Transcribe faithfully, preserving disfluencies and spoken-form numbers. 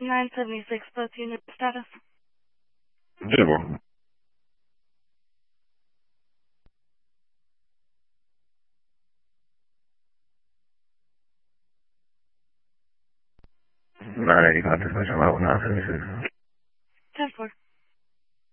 nine seventy-six, both unit status. Jibble. nine eighty-five, dispatch, I'm out, nine seventy-six.